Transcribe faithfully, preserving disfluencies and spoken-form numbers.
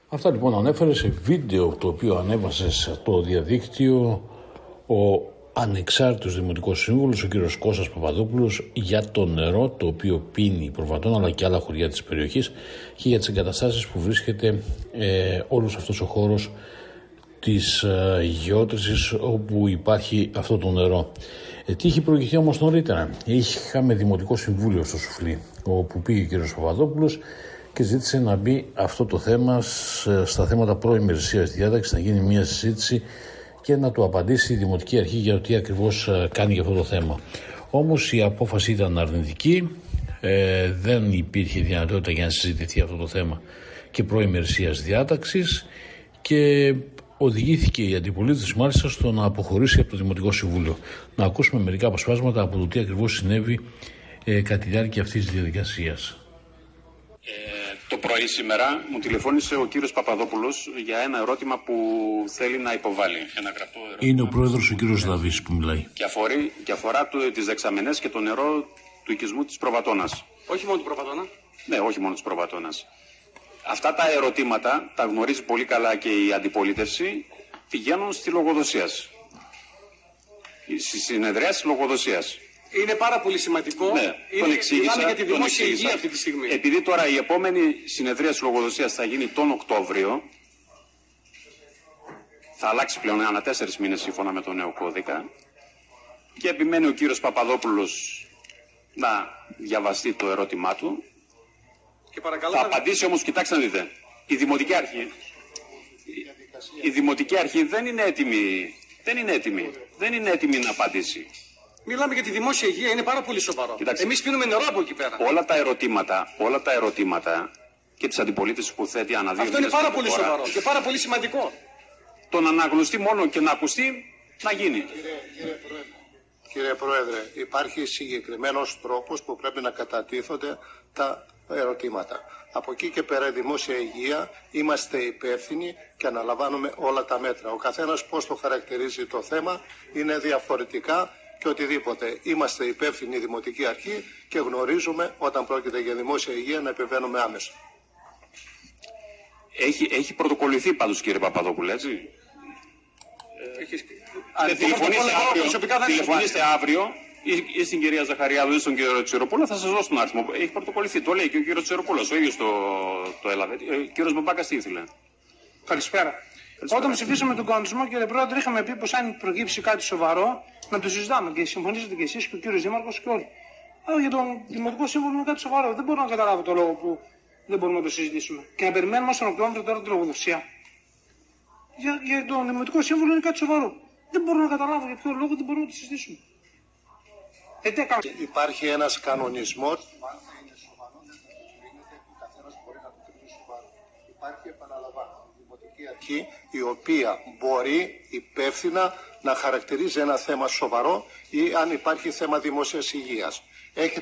Αυτά λοιπόν ανέφερε σε βίντεο το οποίο ανέβασε στο διαδίκτυο ο ανεξάρτητος Δημοτικός Σύμβουλος, ο κύριος Κώστας Παπαδόπουλος, για το νερό το οποίο πίνει η Προβατών αλλά και άλλα χωριά της περιοχής και για τις εγκαταστάσεις που βρίσκεται ε, όλος αυτός ο χώρος της ε, γεώτρησης όπου υπάρχει αυτό το νερό. Ε, τι είχε προηγηθεί όμως νωρίτερα? Είχαμε Δημοτικό Συμβούλιο στο Σουφλί, όπου πήγε ο κύριος Παπαδόπουλος και ζήτησε να μπει αυτό το θέμα στα θέματα προημερησίας διάταξης, να γίνει μια συζήτηση και να του απαντήσει η Δημοτική Αρχή για το τι ακριβώς κάνει για αυτό το θέμα. Όμως η απόφαση ήταν αρνητική, ε, δεν υπήρχε δυνατότητα για να συζητηθεί αυτό το θέμα και προημερησίας διάταξης και οδηγήθηκε η αντιπολίτευση μάλιστα στο να αποχωρήσει από το Δημοτικό Συμβούλιο. Να ακούσουμε μερικά αποσπάσματα από το τι ακριβώς συνέβη ε, κατά τη διάρκεια αυτής της διαδικασίας. Ε, το πρωί σήμερα μου τηλεφώνησε ο κύριος Παπαδόπουλος για ένα ερώτημα που θέλει να υποβάλει. Ένα γραπτό ερώτημα. Είναι ο πρόεδρος ο κύριος Δαβής που μιλάει. Και, αφορεί, και αφορά το, τις δεξαμενές και το νερό του οικισμού της Προβατώνας. Όχι μόνο του Προβατώνα. Ναι, όχι μόνο της Προβατώνας. Αυτά τα ερωτήματα τα γνωρίζει πολύ καλά και η αντιπολίτευση, πηγαίνουν στη λογοδοσία. Στη συνεδριάση λογοδοσίας. Είναι πάρα πολύ σημαντικό. Ναι, είναι, τον εξήγησα. για τη δημόσια εξήγησα. υγεία αυτή τη στιγμή. Επειδή τώρα η επόμενη συνεδρίαση λογοδοσίας θα γίνει τον Οκτώβριο, θα αλλάξει πλέον ανά τέσσερις μήνες σύμφωνα με τον νέο κώδικα, και επιμένει ο κύριος Παπαδόπουλος να διαβαστεί το ερώτημά του. Και παρακαλώ, θα απαντήσει όμως, κοιτάξτε να δείτε, η Δημοτική Αρχή, η, η Δημοτική Αρχή δεν είναι έτοιμη, δεν είναι έτοιμη, δεν είναι έτοιμη να απαντήσει. Μιλάμε για τη δημόσια υγεία, είναι πάρα πολύ σοβαρό. Εμείς πίνουμε νερό από εκεί πέρα. Όλα τα ερωτήματα, όλα τα ερωτήματα και τις αντιπολίτευσεις που θέτει ανά δύο Αυτό είναι πάρα πολύ σοβαρό και πάρα πολύ σημαντικό. Το να αναγνωστεί μόνο και να ακουστεί, να γίνει. Κύριε, κύριε, Πρόεδρε, κύριε Πρόεδρε, υπάρχει συγκεκριμένος τρόπος που πρέπει να κατατίθονται τα ερωτήματα. Από εκεί και πέρα, η δημόσια υγεία, είμαστε υπεύθυνοι και αναλαμβάνουμε όλα τα μέτρα. Ο καθένας πώς το χαρακτηρίζει το θέμα είναι διαφορετικά και οτιδήποτε. Είμαστε υπεύθυνοι Δημοτική Αρχή και γνωρίζουμε όταν πρόκειται για δημόσια υγεία να επεμβαίνουμε άμεσα. Έχει, έχει πρωτοκολληθεί πάντως, κύριε Παπαδόπουλε, έτσι. Ε, τηλεφωνήστε αύριο, τηλεφωνήστε αύριο ή, ή στην κυρία Ζαχαριάδου ή στον κύριο Τσιροπούλο, θα σας δώσω τον αριθμό. Έχει πρωτοκολληθεί, το λέει και ο κύριος Τσιροπούλος, ο ίδιος το, το έλαβε. Ο κύριος Μπαμπάκας τι ήθελε? Καλησπέρα. Καλησπέρα. Όταν ψηφίσαμε τον κανονισμό, κύριε Πρόεδρε, είχαμε πει πως αν προκύψει κάτι σοβαρό, να το συζητάμε και συμφωνήσατε και εσείς και ο κύριος Δήμαρχος και όλοι. Αλλά για τον Δημοτικό Σύμβουλο είναι κάτι σοβαρό. Δεν μπορώ να καταλάβω το λόγο που δεν μπορούμε να το συζητήσουμε. Και να περιμένουμε στον Οκτώβριο τώρα τη λογοδοσία. Για, για τον Δημοτικό Σύμβουλο είναι κάτι σοβαρό. Δεν μπορώ να καταλάβω για ποιο λόγο δεν μπορούμε να το συζητήσουμε. Ε, τι έκανα. Υπάρχει ένας κανονισμός. Υπάρχει, επαναλαμβάνω, η Δημοτική Αρχή η οποία μπορεί υπεύθυνα να χαρακτηρίζει ένα θέμα σοβαρό ή αν υπάρχει θέμα δημόσιας υγείας. Έχει